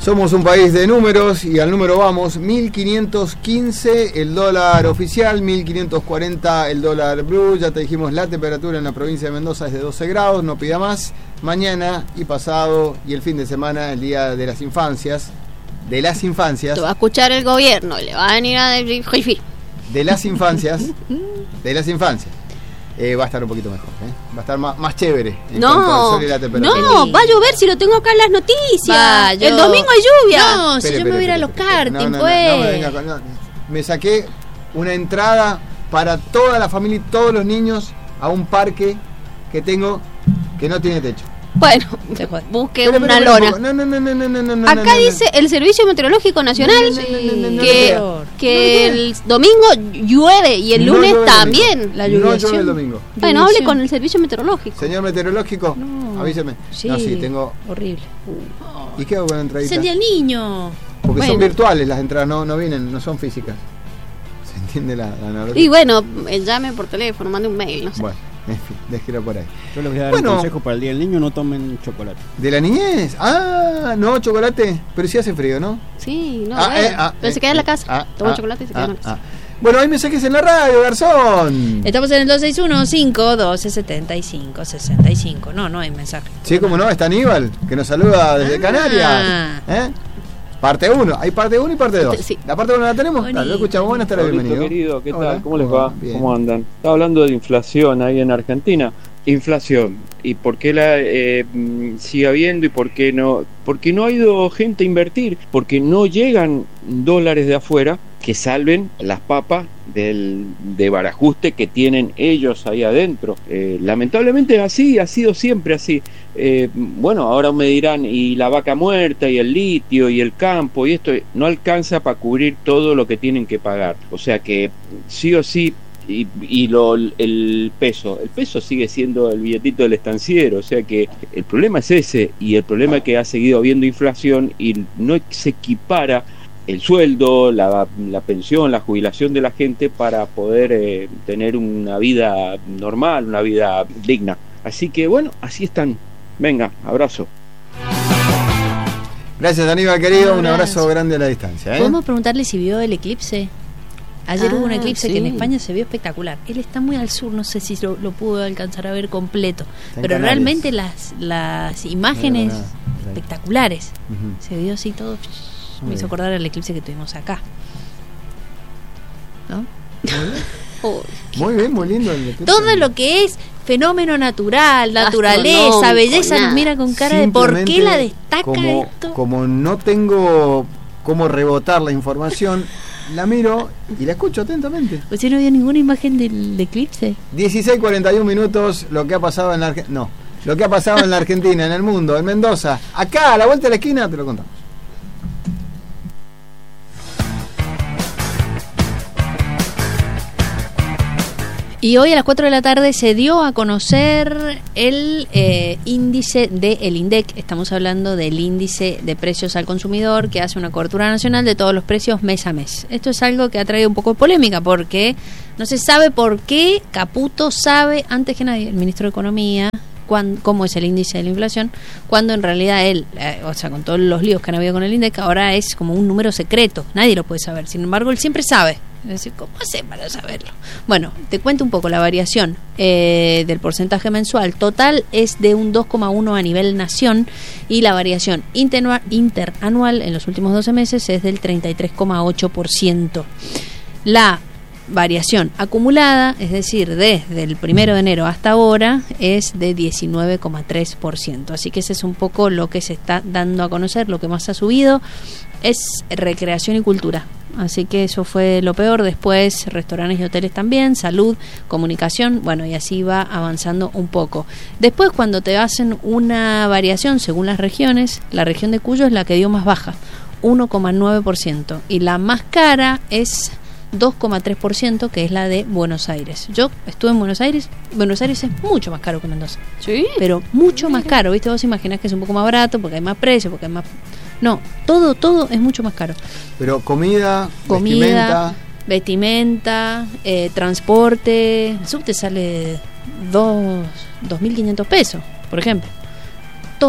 Somos un país de números y al número vamos. 1.515 el dólar oficial, 1.540 el dólar blue. Ya te dijimos, la temperatura en la provincia de Mendoza es de 12 grados, no pida más. Mañana y pasado y el fin de semana, el día de las infancias. De las infancias. Te va a escuchar el gobierno, le va a venir a decir de las infancias. De las infancias. Va a estar un poquito mejor, va a estar más chévere en cuanto al sol y la temperatura. No, va a llover si lo tengo acá en las noticias. El domingo hay lluvia. No, si yo me voy a ir a los karting, Me saqué una entrada para toda la familia y todos los niños a un parque que tengo que no tiene techo. Bueno, busque una lona. No. Acá dice el Servicio Meteorológico Nacional que el domingo llueve y el lunes también. La lluvia. No llueve el domingo. Bueno, hable con el Servicio Meteorológico. Señor meteorológico, avíseme. Sí, no, sí, tengo... horrible. ¿Y qué hago con la entradita? Es el día del niño. Porque son virtuales las entradas, no vienen, no son físicas. ¿Se entiende la analogía? Y bueno, llame por teléfono, mande un mail, no sé. Bueno. En fin, déjelo por ahí. Yo les voy a dar un consejo para el Día del Niño: no tomen chocolate. ¿De la niñez? No, chocolate. Pero sí hace frío, ¿no? Sí, no. Pero se queda en la casa. Toma chocolate y se queda en la casa. Bueno, hay mensajes en la radio, garzón. Estamos en el 261-512-75-65. No hay mensaje. Sí, como no, está Aníbal, que nos saluda desde Canarias. Parte 1, hay parte 1 y parte 2. Sí. La parte 1 la tenemos. Lo escuchamos. Buenas tardes, bienvenido. Querido, ¿qué tal? Hola. ¿Cómo les va? Bien. ¿Cómo andan? Estaba hablando de inflación ahí en Argentina. Inflación. ¿Y por qué la sigue habiendo y por qué no? Porque no ha ido gente a invertir, porque no llegan dólares de afuera que salven las papas de barajuste que tienen ellos ahí adentro. Lamentablemente es así, ha sido siempre así. Bueno, ahora me dirán, y la vaca muerta, y el litio, y el campo, y esto no alcanza para cubrir todo lo que tienen que pagar. O sea que sí o sí, el peso sigue siendo el billetito del estanciero. O sea que el problema es ese, y el problema es que ha seguido habiendo inflación y no se equipara el sueldo, la pensión, la jubilación de la gente para poder tener una vida normal, una vida digna. Así que bueno, así están. Venga, abrazo. Gracias, Aníbal, querido. Un abrazo grande a la distancia. ¿Podemos preguntarle si vio el eclipse? Ayer hubo un eclipse que en España se vio espectacular. Él está muy al sur, no sé si lo pudo alcanzar a ver completo, pero realmente las imágenes espectaculares. Se vio así todo. Me hizo acordar al eclipse que tuvimos acá, ¿no? Muy bien, muy lindo el eclipse. Todo lo que es fenómeno natural, naturaleza, belleza, nos mira con cara de ¿por qué la destaca esto? Como no tengo cómo rebotar la información, la miro y la escucho atentamente. ¿Usted no vio ninguna imagen del eclipse? 16:41 minutos, lo que ha pasado en la Argentina. Lo que ha pasado en la Argentina, en el mundo, en Mendoza. Acá, a la vuelta de la esquina, te lo contamos. Y hoy a las 4 de la tarde se dio a conocer el índice del INDEC. Estamos hablando del índice de precios al consumidor, que hace una cobertura nacional de todos los precios mes a mes. Esto es algo que ha traído un poco de polémica porque no se sabe por qué. Caputo sabe antes que nadie, el ministro de Economía, cómo es el índice de la inflación, cuando en realidad él, o sea, con todos los líos que han habido con el INDEC, ahora es como un número secreto, nadie lo puede saber. Sin embargo, él siempre sabe. Es decir, ¿cómo hace para saberlo? Bueno, te cuento un poco la variación del porcentaje mensual. Total es de un 2,1 a nivel nación, y la variación interanual en los últimos 12 meses es del 33,8%. La variación acumulada, es decir, desde el 1 de enero hasta ahora, es de 19,3%. Así que ese es un poco lo que se está dando a conocer. Lo que más ha subido es recreación y cultura. Así que eso fue lo peor. Después restaurantes y hoteles también, salud, comunicación, bueno, y así va avanzando un poco. Después, cuando te hacen una variación según las regiones, la región de Cuyo es la que dio más baja, 1,9%, y la más cara es 2,3%, que es la de Buenos Aires. Yo estuve en Buenos Aires. Buenos Aires es mucho más caro que Mendoza. Sí. Pero mucho más caro, ¿viste? Vos imaginás que es un poco más barato porque hay más precio, porque hay más... No, todo es mucho más caro. Pero comida, vestimenta, transporte. El subte sale 2.500 pesos, por ejemplo. Todo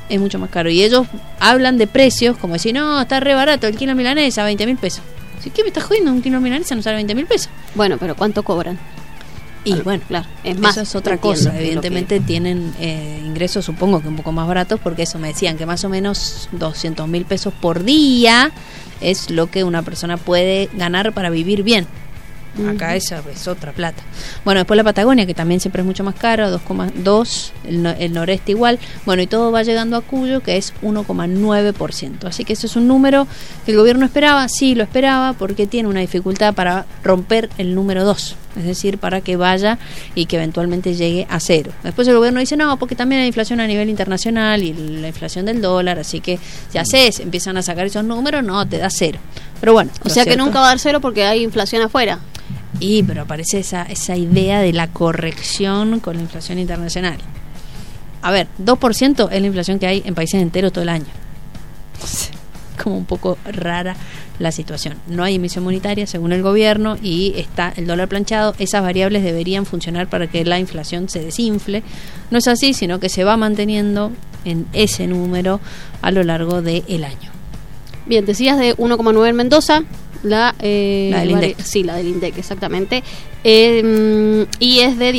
es mucho más caro. Y ellos hablan de precios como decir, no, está re barato el kilo de milanesa, 20.000 pesos. ¿Qué me estás jodiendo? Un kilo de milanesa no sale 20.000 pesos. Bueno, pero ¿cuánto cobran? Y bueno, claro, es más. Eso es otra cosa. Evidentemente tienen ingresos, supongo que un poco más baratos, porque eso me decían que más o menos 200.000 pesos por día es lo que una persona puede ganar para vivir bien. Acá esa es otra plata. Bueno, después la Patagonia, que también siempre es mucho más caro, 2,2, el noreste igual. Bueno, y todo va llegando a Cuyo, que es 1,9%. Así que ese es un número que el gobierno esperaba, sí lo esperaba, porque tiene una dificultad para romper el número 2. Es decir, para que vaya y que eventualmente llegue a 0. Después el gobierno dice, no, porque también hay inflación a nivel internacional y la inflación del dólar, así que si haces, empiezan a sacar esos números, no, te da 0. Pero bueno. O sea que nunca va a dar 0 porque hay inflación afuera. Pero aparece esa idea de la corrección con la inflación internacional. A ver, 2% es la inflación que hay en países enteros todo el año. Como un poco rara la situación. No hay emisión monetaria según el gobierno y está el dólar planchado. Esas variables deberían funcionar para que la inflación se desinfle. No es así, sino que se va manteniendo en ese número a lo largo del año. Bien, decías de 1,9 en Mendoza. La del INDEC. Sí, la del INDEC, exactamente. Y es de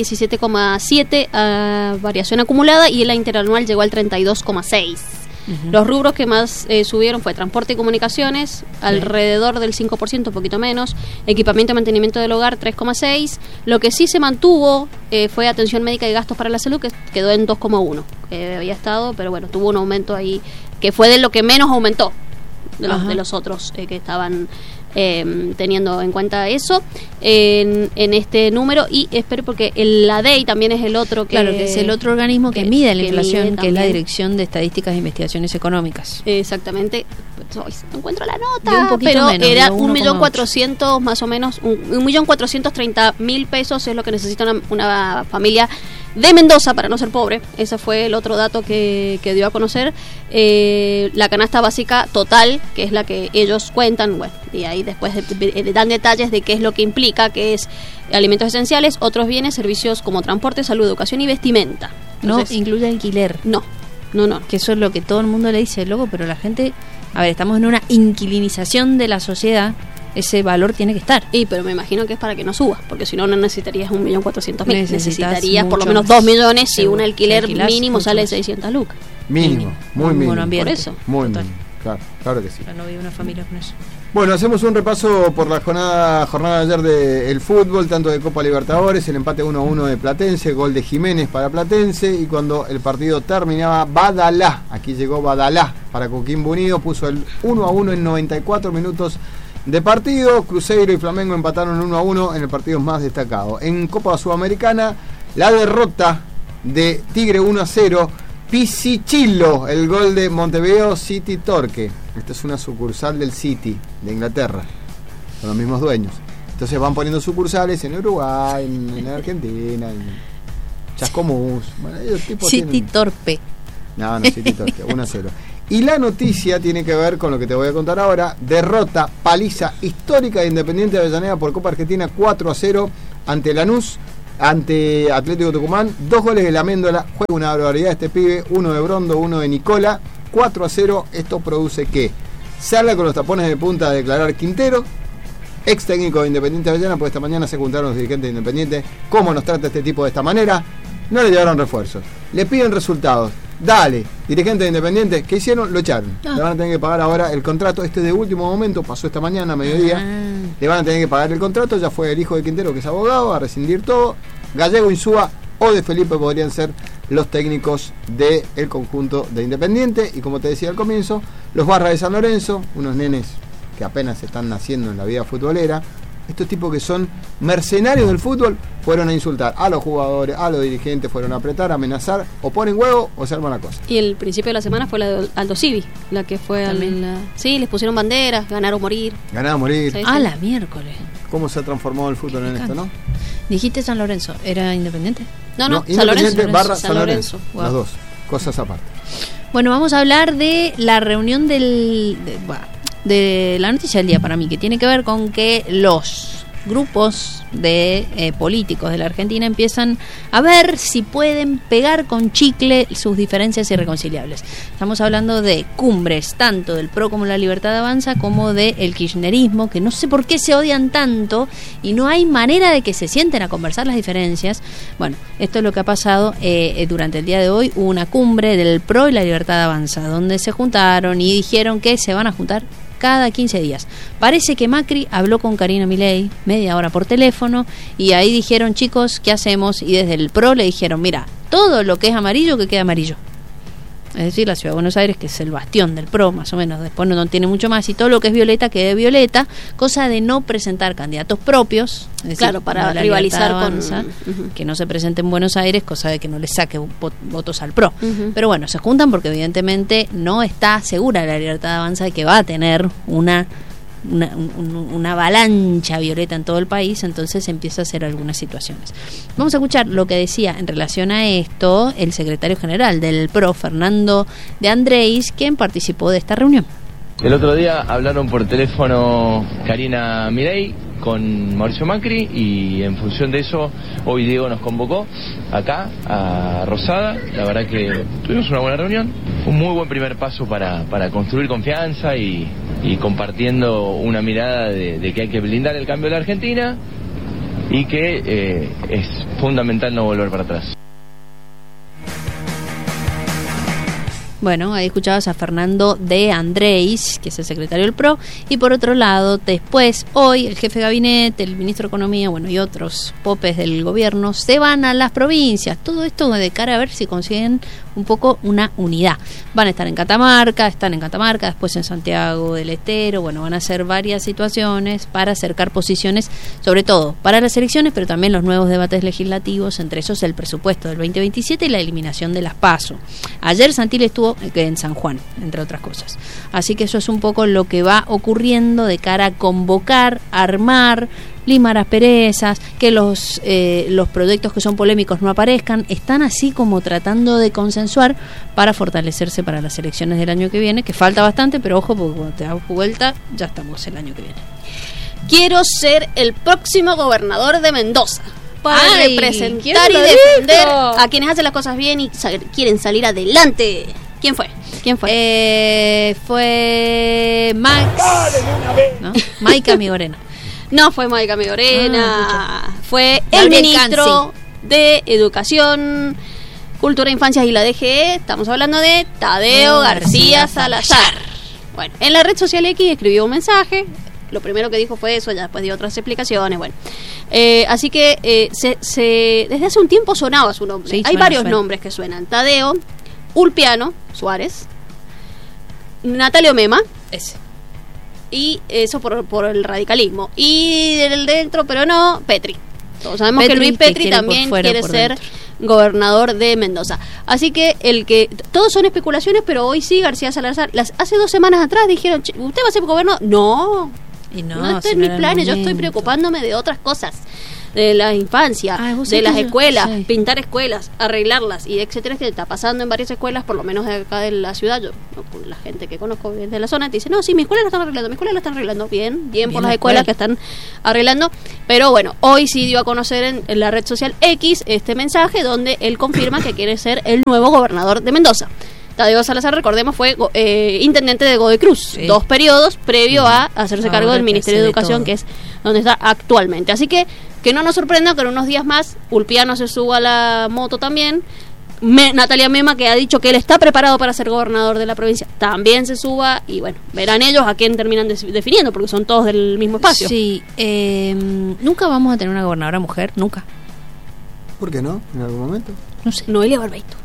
17,7 variación acumulada, y la interanual llegó al 32,6. Los rubros que más subieron fue transporte y comunicaciones, alrededor del 5%, un poquito menos. Equipamiento y mantenimiento del hogar, 3,6. Lo que sí se mantuvo fue atención médica y gastos para la salud, que quedó en 2,1. Había estado, pero bueno, tuvo un aumento ahí, que fue de lo que menos aumentó de los otros que estaban teniendo en cuenta eso en este número. Y espero, porque la DEI también es el otro que es el otro organismo que mide la inflación, que es la Dirección de Estadísticas e Investigaciones Económicas. Exactamente. No encuentro la nota, pero menos, era 1.400.000 más o menos, 1.430.000 pesos es lo que necesita una familia de Mendoza para no ser pobre. Ese fue el otro dato que dio a conocer. La canasta básica total, que es la que ellos cuentan, bueno, y ahí después dan detalles de qué es lo que implica, que es alimentos esenciales, otros bienes, servicios como transporte, salud, educación y vestimenta. Entonces, no incluye alquiler. No. Que eso es lo que todo el mundo le dice, loco, pero la gente, a ver, estamos en una inquilinización de la sociedad. Ese valor tiene que estar. Pero me imagino que es para que no suba, porque si no, no necesitarías 1.400.000. Necesitarías por lo menos 2 millones si un alquiler mínimo sale de 600 lucas. Mínimo, muy mínimo. Por eso. Muy mínimo. Claro que sí. No vive una familia con eso. Bueno, hacemos un repaso por la jornada de ayer del fútbol, tanto de Copa Libertadores, el empate 1-1 de Platense, gol de Jiménez para Platense, y cuando el partido terminaba, Badalá, aquí llegó Badalá para Coquimbo Unido, puso el 1-1 en 94 minutos de partido. Cruzeiro y Flamengo empataron 1-1 en el partido más destacado. En Copa Sudamericana, la derrota de Tigre 1-0, Pisichillo, el gol de Montevideo City Torque. Esta es una sucursal del City de Inglaterra, son los mismos dueños. Entonces van poniendo sucursales en Uruguay, en Argentina, en Chascomús. Bueno, ellos tipos City tienen... Torpe. No, City Torque, 1-0. Y la noticia tiene que ver con lo que te voy a contar ahora. Derrota, paliza histórica de Independiente de Avellaneda por Copa Argentina, 4-0 ante Lanús, ante Atlético Tucumán. 2 goles de la Méndola, juega una barbaridad este pibe, 1 de Brondo, 1 de Nicola, 4-0. Esto produce que salga con los tapones de punta a declarar Quintero, ex técnico de Independiente de Avellaneda, porque esta mañana se juntaron los dirigentes de Independiente. ¿Cómo nos trata este tipo de esta manera? No le llevaron refuerzos, le piden resultados. Dale, dirigente de Independiente, ¿qué hicieron? Lo echaron. Le van a tener que pagar ahora el contrato. Este de último momento, pasó esta mañana a mediodía. Le van a tener que pagar el contrato. Ya fue el hijo de Quintero, que es abogado, a rescindir todo. Gallego, Insúa o de Felipe podrían ser los técnicos del conjunto de Independiente. Y como te decía al comienzo, los Barras de San Lorenzo, unos nenes que apenas están naciendo en la vida futbolera. Estos tipos que son mercenarios del fútbol fueron a insultar a los jugadores, a los dirigentes, fueron a apretar, a amenazar, o ponen huevo o se arma la cosa. Y el principio de la semana fue la de Aldo Civi, la que fue sí, les pusieron banderas, ganar o morir. Ganar o morir. Sí, la miércoles. ¿Cómo se ha transformado el fútbol en esto, no? Dijiste San Lorenzo, ¿era Independiente? No, San Lorenzo. Barra San Lorenzo. Wow. Las dos, cosas aparte. Bueno, vamos a hablar de la reunión de la noticia del día para mí, que tiene que ver con que los grupos de políticos de la Argentina empiezan a ver si pueden pegar con chicle sus diferencias irreconciliables. Estamos hablando de cumbres tanto del PRO como la Libertad Avanza como del kirchnerismo, que no sé por qué se odian tanto y no hay manera de que se sienten a conversar las diferencias. Bueno, esto es lo que ha pasado durante el día de hoy. Hubo una cumbre del PRO y la Libertad Avanza donde se juntaron y dijeron que se van a juntar cada 15 días. Parece que Macri habló con Karina Milei media hora por teléfono y ahí dijeron, chicos, ¿qué hacemos? Y desde el PRO le dijeron, mira, todo lo que es amarillo que quede amarillo. Es decir, la Ciudad de Buenos Aires, que es el bastión del PRO, más o menos, después no tiene mucho más, y todo lo que es violeta quede violeta, cosa de no presentar candidatos propios, es decir, claro, para rivalizar Avanza, que no se presente en Buenos Aires, cosa de que no le saque votos al PRO. Pero bueno, se juntan porque evidentemente no está segura la Libertad Avanza de que va a tener una avalancha violeta en todo el país, entonces empieza a hacer algunas situaciones. Vamos a escuchar lo que decía en relación a esto el secretario general del PRO, Fernando de Andréis, quien participó de esta reunión. El otro día hablaron por teléfono Karina Milei con Mauricio Macri y en función de eso hoy Diego nos convocó acá a Rosada. La verdad que tuvimos una buena reunión, un muy buen primer paso para construir confianza y compartiendo una mirada de que hay que blindar el cambio de la Argentina y que es fundamental no volver para atrás. Bueno, ahí escuchabas a Fernando de Andréis, que es el secretario del PRO, y por otro lado, después, hoy, el jefe de gabinete, el ministro de Economía, bueno, y otros popes del gobierno se van a las provincias. Todo esto de cara a ver si consiguen un poco una unidad. Van a estar en Catamarca, después en Santiago del Estero, bueno, van a hacer varias situaciones para acercar posiciones, sobre todo para las elecciones, pero también los nuevos debates legislativos, entre esos el presupuesto del 2027 y la eliminación de las PASO. Ayer Santilli estuvo en San Juan, entre otras cosas. Así que eso es un poco lo que va ocurriendo de cara a convocar, armar, limar asperezas, que los proyectos que son polémicos no aparezcan. Están así como tratando de consensuar para fortalecerse para las elecciones del año que viene, que falta bastante, pero ojo, porque cuando te das vuelta ya estamos el año que viene. Quiero ser el próximo gobernador de Mendoza para representar y lo defender dijo a quienes hacen las cosas bien y quieren salir adelante. ¿Quién fue? Fue Max, ¿no? Maica Migorena. No fue Maica Migorena, fue el Gabriel ministro de Educación, Cultura, Infancias y la DGE. Estamos hablando de Tadeo García Salazar. Bueno, en la red social X escribió un mensaje. Lo primero que dijo fue eso, ya después dio otras explicaciones. Bueno, así que desde hace un tiempo sonaba su nombre. Sí, hay varios nombres que suenan: Tadeo, Ulpiano Suárez, Natalio Mema, Ese. y eso por el radicalismo, y del dentro, pero no, Petri. Todos sabemos que Luis Petri también quiere ser gobernador de Mendoza. Así que todos son especulaciones, pero hoy sí García Salazar. Hace 2 semanas atrás dijeron, ¿usted va a ser gobernador? No está en mis planes, yo estoy preocupándome de otras cosas, de la infancia, de las escuelas, sí. Pintar escuelas, arreglarlas y etcétera, que está pasando en varias escuelas, por lo menos de acá de la ciudad. Yo, la gente que conozco de la zona te dice, no, sí, mi escuela la están arreglando, bien por las escuelas que están arreglando. Pero bueno, hoy sí dio a conocer en la red social X este mensaje donde él confirma que quiere ser el nuevo gobernador de Mendoza. Tadeo Salazar, recordemos, fue intendente de Godoy Cruz, sí. 2 periodos previo a hacerse cargo del Ministerio de Educación, que es donde está actualmente. Así que no nos sorprenda que en unos días más Ulpiano se suba a la moto también. Natalia Mema, que ha dicho que él está preparado para ser gobernador de la provincia, también se suba, y bueno, verán ellos a quién terminan definiendo, porque son todos del mismo espacio. Sí, nunca vamos a tener una gobernadora mujer, nunca. ¿Por qué no? ¿En algún momento? No sé. Noelia Barbeito.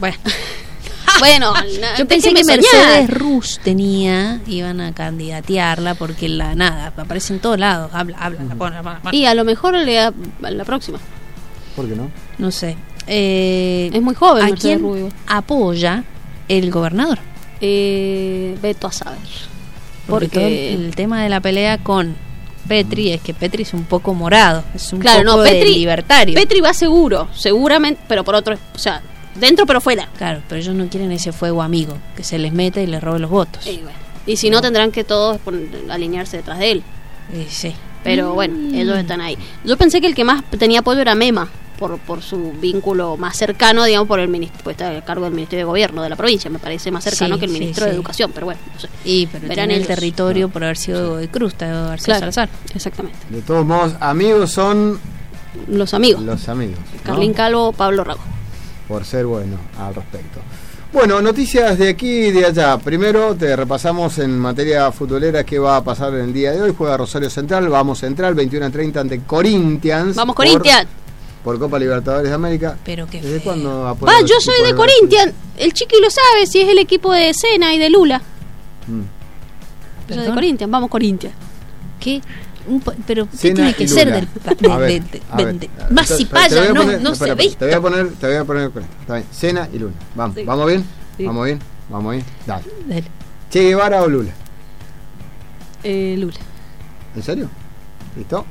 Bueno, yo pensé que Mercedes Ruz iban a candidatearla porque aparece en todos lados, habla, la pone. Y a lo mejor la próxima. ¿Por qué no? No sé. Es muy joven. ¿A quién Rubio apoya el gobernador? Veto a saber. Porque el tema de la pelea con Petri es que Petri es un poco morado, es un poco Petri, libertario. Petri va seguramente, pero por otro, o sea, dentro pero fuera. Claro, pero ellos no quieren ese fuego amigo que se les mete y les robe los votos. Y si no, tendrán que todos alinearse detrás de él. Sí. Pero bueno, ellos están ahí. Yo pensé que el que más tenía apoyo era Mema, por su vínculo más cercano, digamos, por el ministro, pues está a cargo del Ministerio de Gobierno de la provincia, me parece más cercano que el ministro de Educación, pero bueno, no sé. Pero verán el territorio por haber sido de Cruz, García Salazar. Exactamente. De todos modos, amigos son... Los amigos. ¿no? Carlín Calvo, Pablo Rago. Por ser bueno al respecto. Bueno, noticias de aquí y de allá. Primero te repasamos en materia futbolera qué va a pasar en el día de hoy. Juega Rosario Central, vamos Central, 21:30 ante Corinthians. ¡Vamos Corinthians! Por Copa Libertadores de América. Pero qué ¿Desde cuándo yo soy de Corinthians. El Chiqui lo sabe, si es el equipo de Sena y de Lula. Yo soy de Corinthians, vamos Corinthians. ¿Qué? Pero ¿qué tiene que ser del más si paya? No se ve. Te voy a poner con esto. Está bien. Sena y Lula. Vamos. Sí. ¿Vamos bien? Sí. Vamos bien. Dale. Che Guevara o Lula. Lula. ¿En serio? ¿Listo?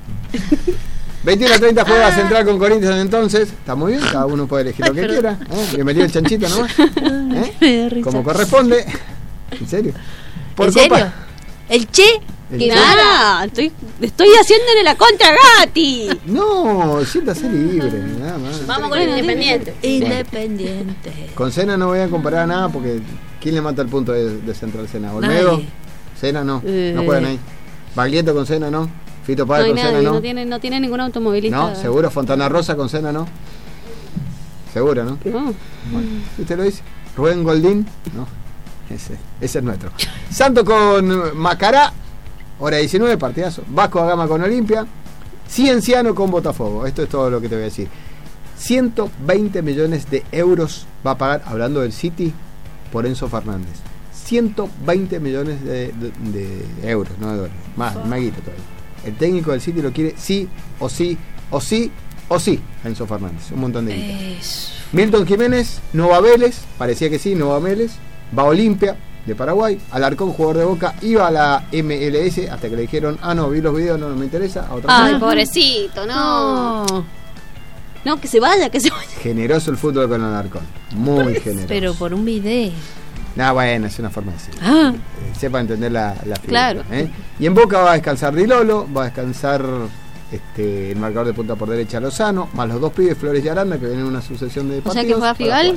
21:30 juega Central con Corinthians entonces. Está muy bien, cada uno puede elegir lo que quiera. Bienvenido el chanchito nomás. Como corresponde. ¿En serio? ¿En serio? El Che. Nada, estoy haciéndole la contra a Gatti. No, siéntase libre, nada más. Vamos con el Independiente. Independiente. Con Sena no voy a comparar nada porque ¿quién le mata el punto de Central Sena? ¿Olmedo? Sena no juegan ahí. Baglietto con Sena no. Fito Páez con Sena no. No tiene ningún automovilista. No, seguro Fontana Rosa con Sena no. Seguro, ¿no? No. Bueno, ¿usted lo dice? Rubén Goldín, no. Ese es nuestro. Santo con Macará. Hora 19, partidazo. Vasco da Gama con Olimpia. Cienciano con Botafogo. Esto es todo lo que te voy a decir. 120 millones de euros va a pagar, hablando del City, por Enzo Fernández. 120 millones de euros, no de dólares. Más guito todavía. El técnico del City lo quiere sí o sí, Enzo Fernández. Un montón de guita. Milton Jiménez, no va a Vélez. Parecía que sí, no va a Vélez. Va a Olimpia de Paraguay. Alarcón, jugador de Boca, iba a la MLS hasta que le dijeron, no, vi los videos, no me interesa. A otra Ay, pobrecito, no, que se vaya. Generoso el fútbol con Alarcón, muy generoso. Pero por un video. Bueno, es una forma de decir. Sepa entender la figura. Claro. Y en Boca va a descansar Di Lolo, va a descansar el marcador de punta por derecha Lozano, más los dos pibes, Flores y Aranda, que vienen en una sucesión de partidos. O sea que juega Figal.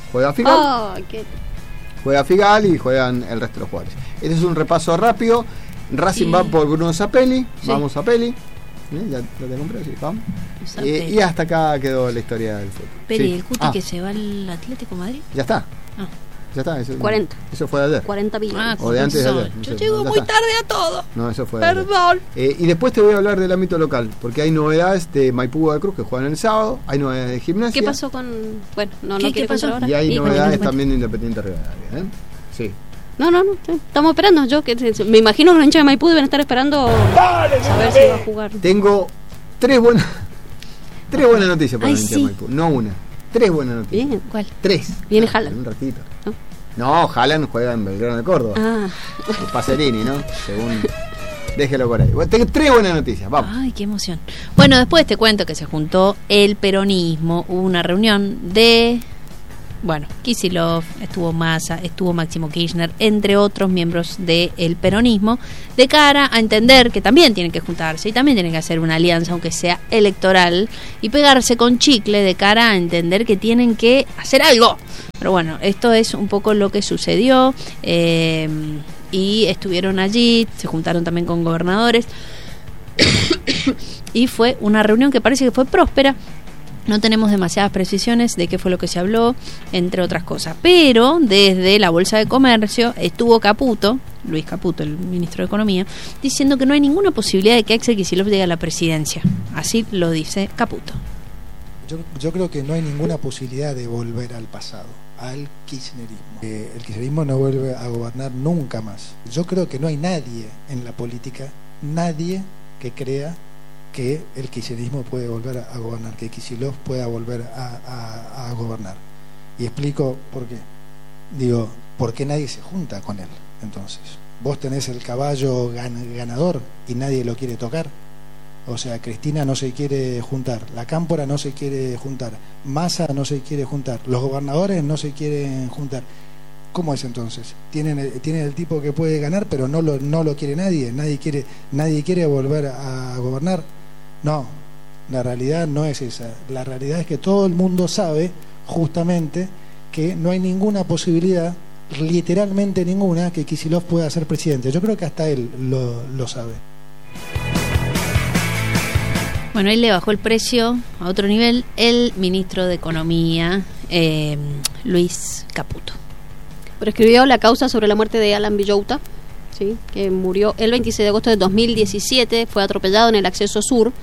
Juega Figal y juegan el resto de los jugadores. Este es un repaso rápido. Racing va por Bruno Zapelli. Sí. Vamos Zapelli. ¿Ya te compré? Sí, vamos. Y hasta acá quedó la historia del fútbol. Pero ¿y el Cuti que se va al Atlético Madrid? Ya está. Ya está. Eso, 40. Eso fue de ayer. 40 millones. O de antes de ayer. Yo llego muy tarde a todo. No, eso fue Perdón. Y después te voy a hablar del ámbito local, porque hay novedades de Maipú de Cruz que juegan el sábado, hay novedades de Gimnasia. ¿Qué pasó con...? Bueno, ¿Qué pasó ahora? Y hay novedades también de Independiente Rivadavia, Sí. No, estamos esperando. Yo que me imagino que los hinchas de Maipú deben estar esperando a ver si va a jugar. Tengo tres buenas noticias para los hinchas de Maipú, no una. 3 buenas noticias. Bien, ¿cuál? 3. Viene Haaland. Un ratito. No, Haaland juega en Belgrano de Córdoba. Pacerini, ¿no? Según... Déjelo por ahí. Tengo 3 buenas noticias, vamos. Ay, qué emoción. Bueno, después te cuento que se juntó el peronismo, hubo una reunión de... Kicillof, estuvo Massa, estuvo Máximo Kirchner, entre otros miembros del peronismo, de cara a entender que también tienen que juntarse y también tienen que hacer una alianza, aunque sea electoral, y pegarse con chicle de cara a entender que tienen que hacer algo. Pero bueno, esto es un poco lo que sucedió, y estuvieron allí, se juntaron también con gobernadores, y fue una reunión que parece que fue próspera. No tenemos demasiadas precisiones de qué fue lo que se habló, entre otras cosas. Pero desde la Bolsa de Comercio estuvo Luis Caputo, el ministro de Economía, diciendo que no hay ninguna posibilidad de que Axel Kicillof llegue a la presidencia. Así lo dice Caputo. Yo creo que no hay ninguna posibilidad de volver al pasado, al kirchnerismo. El kirchnerismo no vuelve a gobernar nunca más. Yo creo que no hay nadie en la política, nadie que crea que el kirchnerismo puede volver a gobernar, que Kicillof pueda volver a gobernar. Y explico por qué. Digo, ¿por qué nadie se junta con él? Entonces, vos tenés el caballo ganador y nadie lo quiere tocar. O sea, Cristina no se quiere juntar, la Cámpora no se quiere juntar, Massa no se quiere juntar, los gobernadores no se quieren juntar. ¿Cómo es entonces? ¿Tienen el tipo que puede ganar, pero no lo quiere nadie? ¿Nadie quiere volver a gobernar? No, la realidad no es esa. La realidad es que todo el mundo sabe justamente que no hay ninguna posibilidad, literalmente ninguna, que Kicillof pueda ser presidente. Yo creo que hasta él lo sabe. Bueno, él le bajó el precio a otro nivel el ministro de Economía, Luis Caputo. Prescribió la causa sobre la muerte de Alan Villota, ¿sí?, que murió el 26 de agosto de 2017, fue atropellado en el acceso sur.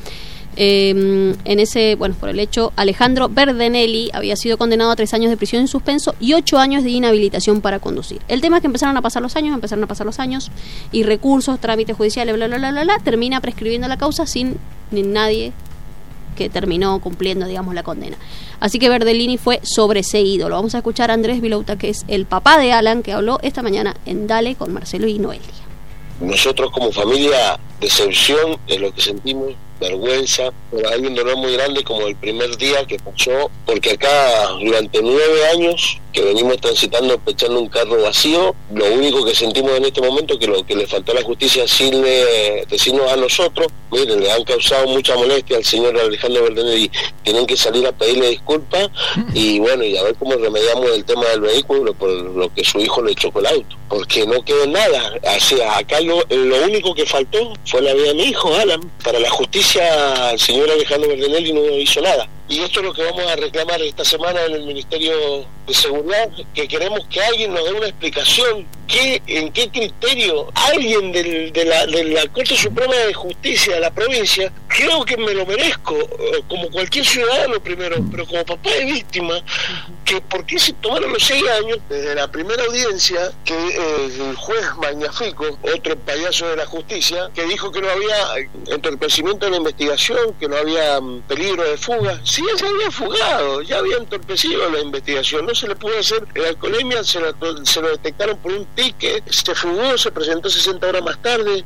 Por el hecho, Alejandro Verdenelli había sido condenado a 3 años de prisión en suspenso y 8 años de inhabilitación para conducir. El tema es que empezaron a pasar los años y recursos, trámites judiciales, termina prescribiendo la causa sin nadie que terminó cumpliendo, digamos, la condena. Así que Verdenelli fue sobreseído. Lo vamos a escuchar a Andrés Villota, que es el papá de Alan, que habló esta mañana en Dale con Marcelo y Noelia. Nosotros como familia, decepción de lo que sentimos, vergüenza, pero hay un dolor muy grande como el primer día que pasó, porque acá durante 9 años que venimos transitando echando un carro vacío, lo único que sentimos en este momento es que lo que le faltó a la justicia decirnos a nosotros, miren, le han causado mucha molestia al señor Alejandro Verdenelli, tienen que salir a pedirle disculpas y bueno, y a ver cómo remediamos el tema del vehículo por lo que su hijo le chocó el auto, porque no quedó nada. O sea, acá lo único que faltó fue la vida de mi hijo, Alan. Para la justicia, el señor Alejandro Verdenelli no hizo nada. Y esto es lo que vamos a reclamar esta semana en el Ministerio de Seguridad, que queremos que alguien nos dé una explicación, en qué criterio alguien de la Corte Suprema de Justicia de la provincia, creo que me lo merezco, como cualquier ciudadano primero, pero como papá de víctima, que por qué se tomaron los 6 años desde la primera audiencia, que el juez Magnafico, otro payaso de la justicia, que dijo que no había entorpecimiento en la investigación, que no había peligro de fuga. Sí, él se había fugado, ya había entorpecido la investigación, no se le pudo hacer la alcoholemia, se lo detectaron por un ticket, se fugó, se presentó 60 horas más tarde.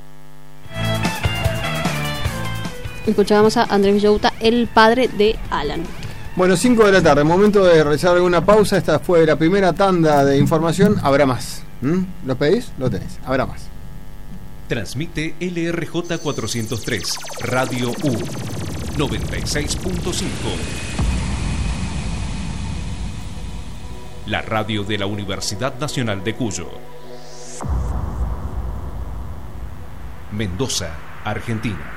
Escuchábamos a Andrés Villota, el padre de Alan. Bueno, 5 de la tarde, momento de realizar alguna pausa. Esta fue la primera tanda de información, habrá más. ¿Lo pedís? Lo tenés, habrá más. Transmite LRJ 403, Radio U, 96.5. La radio de la Universidad Nacional de Cuyo. Mendoza, Argentina.